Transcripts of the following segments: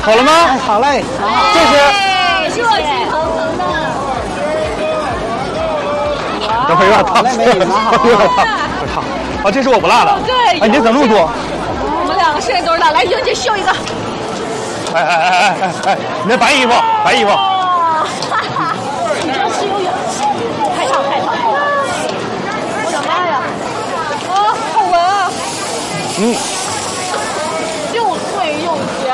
好了吗？ 好嘞， 这是热气腾腾的。 等会儿有点烫，有点烫。啊，这是我不辣的。 对。 哎，你这怎么那么多？ 我们两个摄影都是辣，来，英姐秀一个。 哎，你那白衣服，白衣服。 你真是有勇气，太烫。我的妈呀！啊，好闻啊！又脆又甜。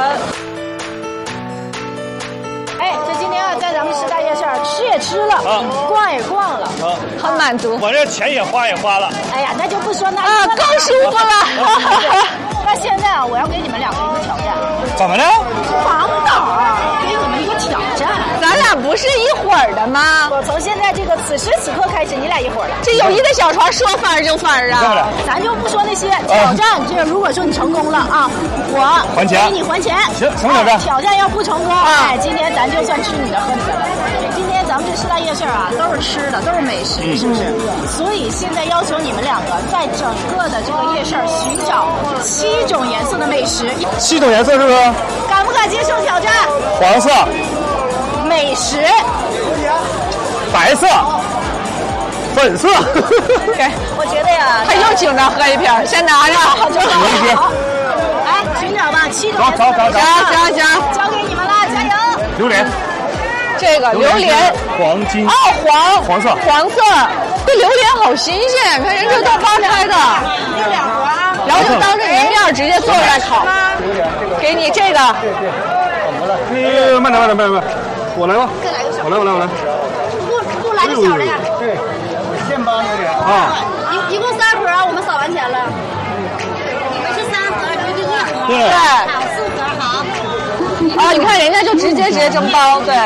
哎，这今天啊，在咱们师大夜市吃也吃了，逛也逛了，很满足。 我这钱也花了。 哎呀，那就不说那啊，更舒服了。那现在啊，我要给你们两个一个挑战。 怎么的？ 黄导给你们一个挑战。咱俩不是一伙儿的吗？我从现在这个此时此刻开始，你俩一伙儿了。这友谊的小船说翻就翻啊！咱就不说那些挑战，这如果说你成功了啊，我还钱， 给你还钱。 行，什么挑战？ 挑战要不成功，哎，今天咱就算吃你的喝你的了。今天咱们这师大夜市啊，都是吃的，都是美食，是不是？所以现在要求你们两个在整个的这个夜市寻找7种颜色的美食。 7种颜色是不是？ 敢不敢接受挑战？ 黄色、 美食、 白色、粉色。 我觉得呀，他又请着喝一瓶，先拿着，就好。来寻找吧，7种颜色的美食。行，交给你们了，加油！ 榴莲。 这个榴莲， 黄金。黄色。 这榴莲好新鲜，看人这都扒开的，就2盒啊。然后就当着你面直接做出来烤。给你这个。 慢点，我来吧。 再来个小。 我来。 不来个小的呀？ 对，现包榴莲啊。 一共3盒，我们扫完钱了。是3盒，就1盒。 对。 好，4盒好。啊，你看人家就直接蒸包，对。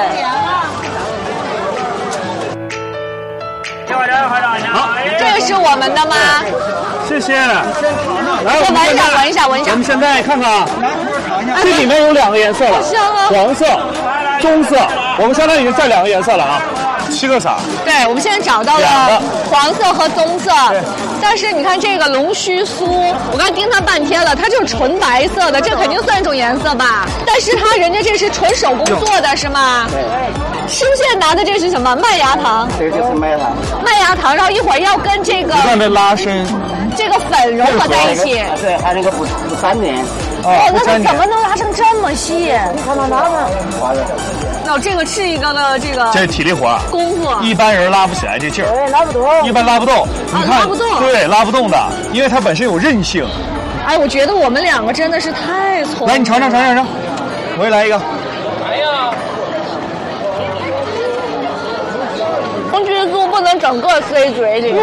好，这个是我们的吗？ 谢谢。来，我闻一下。 我们现在看看啊，这里面有2个颜色了，黄色、棕色。我们相当于已经占2个颜色了啊，7个色。对，我们现在找到了黄色和棕色。但是你看这个龙须酥，我刚盯它半天了，它就是纯白色的，这肯定算一种颜色吧？但是人家这是纯手工做的，是吗？对。是不是现在拿的这是什么麦芽糖？ 这个就是麦芽糖。 麦芽糖，然后一会儿要跟这个不断的拉伸， 这个粉融合在一起。 对，还有那个不粘连。 哦，那它怎么能拉成这么细？你看它拉的。那这个是一个这个。 这是体力活， 功夫。 一般人拉不起来这劲儿。 对，拉不动。 一般拉不动。你看， 拉不动。 对，拉不动的，因为它本身有韧性。 哎，我觉得我们两个真的是太聪明了。 来，你尝尝。我也来一个。 红曲酥不能整个塞嘴里。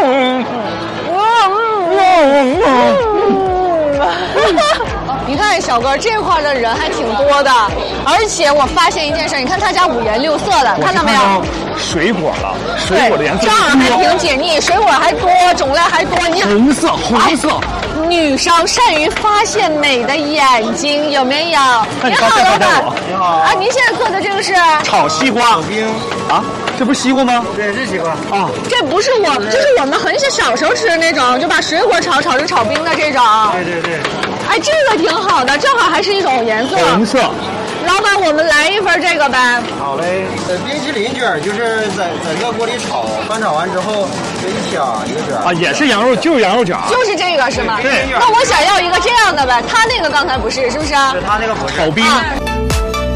你看小哥这块的人还挺多的，而且我发现一件事，你看他家5颜6色的，看到没有？ 水果了，水果的颜色这样还挺解腻，水果还多，种类还多。你红色。 女生善于发现美的眼睛，有没有？你好，老板。 你好。 啊，您现在做的这个是炒西瓜冰啊？这不是西瓜吗？ 对，是西瓜啊。 这不是这是我们很小时候吃的那种，就把水果炒成炒冰的这种。 对。 哎，这个挺好的，正好还是一种颜色。 红色。 老板，我们来一份这个呗。 好嘞。冰淇淋卷就是在热锅里炒，翻炒完之后就一挑一个卷。 啊，也是羊肉，就是羊肉卷。 就是这个是吗？ 对。 那我想要一个这样的呗，他那个刚才不是，是不是？ 是他那个不是。 炒冰。